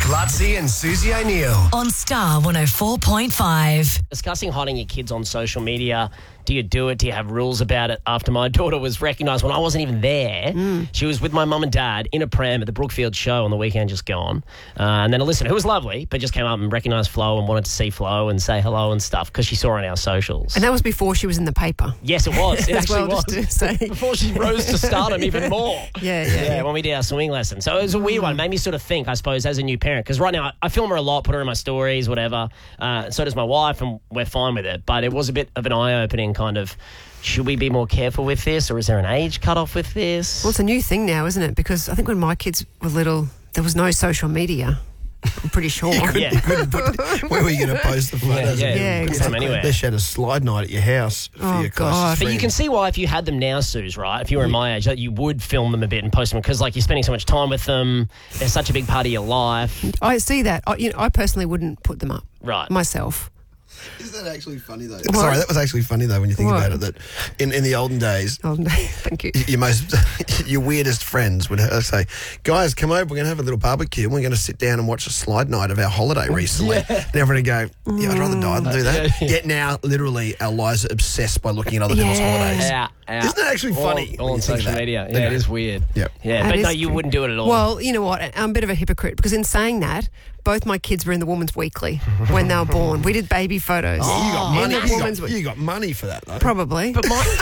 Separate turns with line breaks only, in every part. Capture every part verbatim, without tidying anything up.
Lutzi and Susie O'Neill.
On Star one oh four point five.
Discussing hiding your kids on social media. Do you do it? Do you have rules about it? After my daughter was recognised when I wasn't even there, mm. she was with my mum and dad in a pram at the Brookfield show on the weekend just gone. Uh, and then a listener who was lovely, but just came up and recognised Flo and wanted to see Flo and say hello and stuff because she saw her on our socials.
And that was before she was in the paper.
Yes, it was. It actually
well,
was.
Just to say.
Before she rose to stardom even more.
Yeah, yeah,
yeah.
yeah.
When we did our swimming lesson. So it was a weird one. It made me sort of think, I suppose, as a new parent. Because right now I, I film her a lot, put her in my stories, whatever. Uh, so does my wife, and we're fine with it. But it was a bit of an eye-opening kind of, should we be more careful with this, or is there an age cut-off with this?
Well, it's a new thing now, isn't it? Because I think when my kids were little, there was no social media. I'm pretty sure.
You couldn't,
Yeah.
you couldn't put, where were you going to post the photos?
Yeah, yeah.
Yeah,
Put
exactly.
them anywhere.
Unless you had a slide night at your house for
Oh,
your
God.
closest
But you
friends.
can see why if you had them now, Suze, right? If you were in my age, that you would film them a bit and post them because, like, you're spending so much time with them. They're such a big part of your life.
I see that. I, you know, I personally wouldn't put them up
Right.
myself.
Is that actually funny, though? Sorry, that was actually funny, though, when you think
What?
about it, that in, in the olden days,
Oh, no, thank you.
your most, your weirdest friends would ha- say, guys, come over, we're going to have a little barbecue, and we're going to sit down and watch a slide night of our holiday recently. And everyone would go, yeah, I'd rather die than do that. Yet now, literally, our lives are obsessed by looking at other people's
Yeah.
holidays.
Yeah, yeah.
Isn't that actually funny?
All, all
when
on
you think of
social
that?
media. Yeah,
Anyway.
it is weird.
Yep.
Yeah,
That
but
is
no, you
true.
wouldn't do it at all.
Well, you know what? I'm a bit of a hypocrite because in saying that, both my kids were in the Woman's Weekly when they were born. We did baby photos.
Oh, you got
in
money.
the
You
Woman's
got,
Week-
you got money for that, though.
Probably.
But my,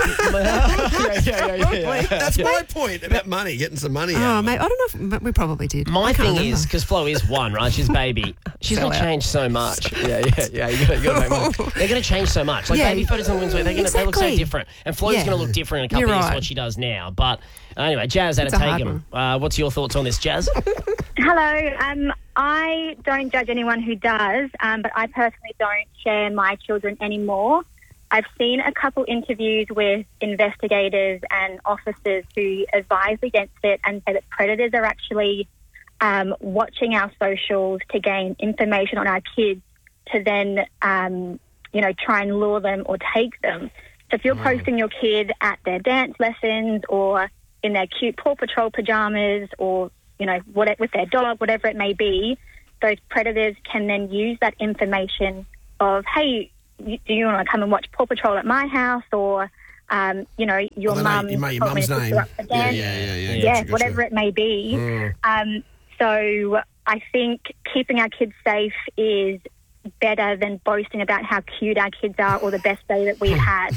yeah, yeah, yeah, yeah, yeah.
That's my point about money, getting some money
Oh,
out of it.
mate, I don't know if but we probably did.
My
I can't
thing
remember.
is, because Flo is one, right? She's baby. She's
Sell
going to
out.
change so much. Yeah, yeah, yeah. You gotta, you gotta make money. They're going to change so much. Like
Yeah.
baby photos on women's week, they're going to they look so
Exactly.
different. And Flo's
Yeah.
going to look different in a couple
You're
of years to
right.
what she does now. But anyway, Jazz, out
It's
of
a hard
Taken. Uh, what's your thoughts on this, Jazz?
Hello. Um, I don't judge anyone who does, um, but I personally don't share my children anymore. I've seen a couple interviews with investigators and officers who advise against it and say that predators are actually um, watching our socials to gain information on our kids to then, um, you know, try and lure them or take them. So if you're posting your kid at their dance lessons or in their cute Paw Patrol pajamas or, you know, what, with their dog, whatever it may be, those predators can then use that information of, hey, you- do you want to come and watch Paw Patrol at my house? Or, um, you know, your
Well, the
mum
name- you- your
told me
mum's
to pick
name.
you up for
Yeah,
dance.
yeah, yeah, yeah.
Yeah,
Gotcha, gotcha.
whatever it may be.
Mm.
Um, so I think keeping our kids safe is better than boasting about how cute our kids are or the best day that we've had.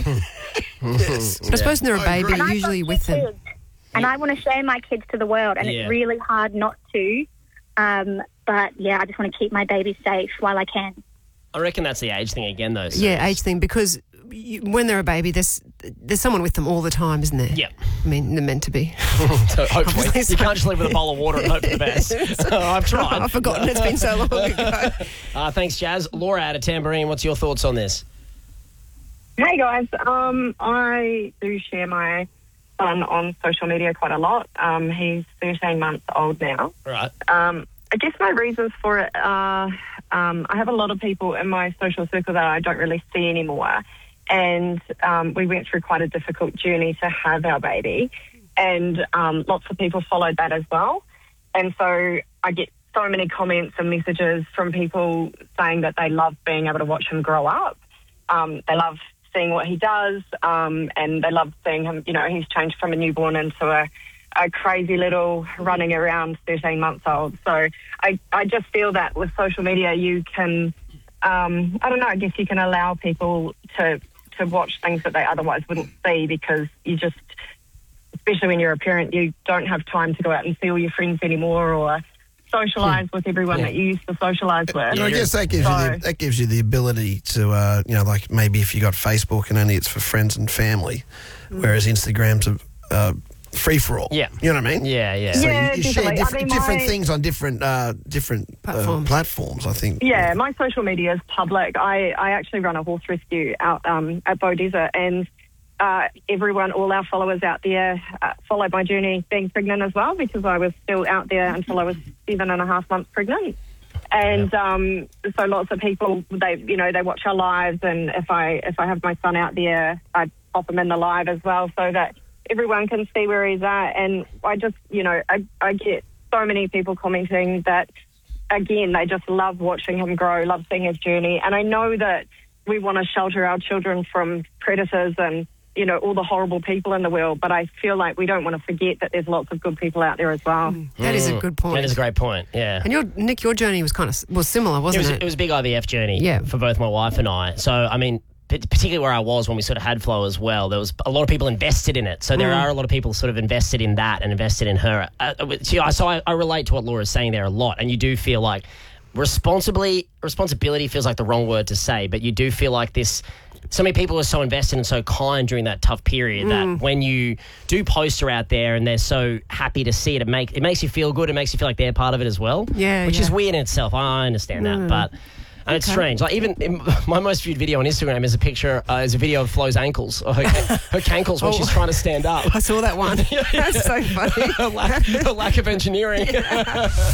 Yes.
But I suppose when they're a
I
baby,
agree.
And
you're
I've
usually
got
with
two
them.
kids, and I want to share my kids to the world, and
Yeah.
it's really hard not to. Um, but yeah, I just want to keep my babies safe while I can.
I reckon that's the age thing again, though. Suze.
Yeah, age thing, because you, when they're a baby, there's there's someone with them all the time, isn't there?
Yeah.
I mean, they're meant to be.
So hopefully.
Obviously
You
so.
can't just leave with a bowl of water and hope for the best. I've tried.
I've forgotten. It's been so long ago.
Uh, thanks, Jazz. Laura out of Tambourine, what's your thoughts on this?
Hey guys, um, I do share my son on social media quite a lot. Um, he's thirteen months old now.
Right.
Um, I guess my reasons for it are um, I have a lot of people in my social circle that I don't really see anymore. And um, we went through quite a difficult journey to have our baby. And um, lots of people followed that as well. And so I get so many comments and messages from people saying that they love being able to watch him grow up. Um, they love seeing what he does, um, and they love seeing him, you know, he's changed from a newborn into a, a crazy little running around thirteen months old. So I, I just feel that with social media you can, um, I don't know, I guess you can allow people to, to watch things that they otherwise wouldn't see because you just, especially when you're a parent, you don't have time to go out and see all your friends anymore or socialise with everyone
Yeah.
that you used to socialise with.
And I guess that gives
So-
you the, that gives you the ability to, uh, you know, like maybe if you got Facebook and only it's for friends and family, whereas Instagram's a uh, free for all.
Yeah.
You know what I mean?
Yeah, yeah.
So
Yeah,
you, you share
definitely. I
different,
mean,
different
my-
things on different uh, different platforms.
Platforms.
Uh, platforms. I think.
Yeah, my social media is public. I, I actually run a horse rescue out um, at Bow Desert, and uh, everyone, all our followers out there, uh, followed my journey being pregnant as well, because I was still out there until I was seven and a half months pregnant. And um, so lots of people, they you know, they watch our lives, and if I if I have my son out there, I pop him in the live as well, so that everyone can see where he's at. And I just, you know, I, I get so many people commenting that again, they just love watching him grow, love seeing his journey. And I know that we want to shelter our children from predators and, you know, all the horrible people in the world, but I feel like we don't want to forget that there's lots of good people out there as well.
Mm, that is a good point.
That is a great point, yeah.
And your Nick, your journey was kind of was similar,
It
wasn't
was,
it?
it was a big I V F journey
Yeah.
for both my wife and I. So, I mean, p- particularly where I was when we sort of had Flo as well, there was a lot of people invested in it. So there are a lot of people sort of invested in that and invested in her. Uh, so I, I relate to what Laura's saying there a lot, and you do feel like responsibly, responsibility feels like the wrong word to say, but you do feel like this... So many people are so invested and so kind during that tough period that when you do post her out there and they're so happy to see it, it, make, it makes you feel good. It makes you feel like they're part of it as well.
Yeah,
Which
yeah.
is weird in itself. I understand that. But and it's strange. Like even in my most viewed video on Instagram is a picture, uh, is a video of Flo's ankles, or her, her cankles when
Oh.
she's trying to stand up.
I saw that one. That's so funny.
her, lack, her lack of engineering.